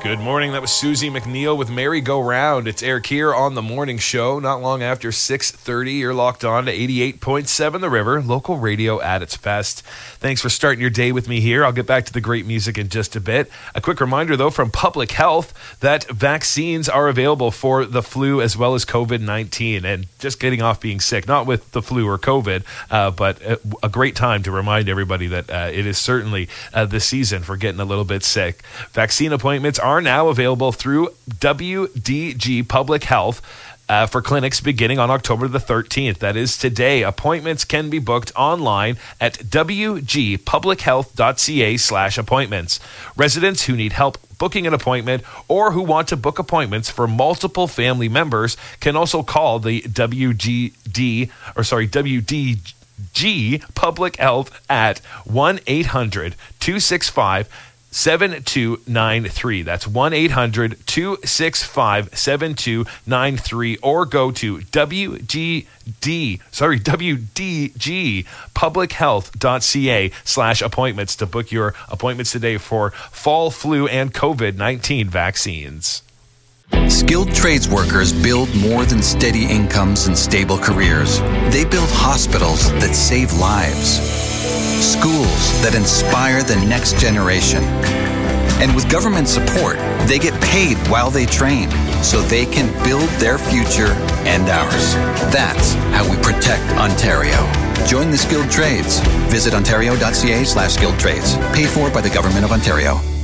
Good morning. That was Susie McNeil with Merry Go Round. It's Eric here on the morning show. Not long after 6:30, you're locked on to 88.7 The River, local radio at its best. Thanks for starting your day with me here. I'll get back to the great music in just a bit. A quick reminder, though, from Public Health that vaccines are available for the flu as well as COVID-19. And just getting off being sick, not with the flu or COVID, but a great time to remind everybody that it is certainly the season for getting a little bit sick. Vaccine appointments are now available through WDG Public Health for clinics beginning on October the 13th. That is today. Appointments can be booked online at wgpublichealth.ca/appointments. Residents who need help booking an appointment or who want to book appointments for multiple family members can also call the WDG Public Health at 1-800-265-7293. That's 1-800-265-7293, or go to WDGpublichealth.ca/appointments to book your appointments today for fall flu and COVID-19 vaccines. Skilled trades workers build more than steady incomes and stable careers. They build hospitals that save lives, schools that inspire the next generation. And with government support, they get paid while they train so they can build their future and ours. That's how we protect Ontario. Join the skilled trades. Visit ontario.ca/skilled trades. Paid for by the Government of Ontario.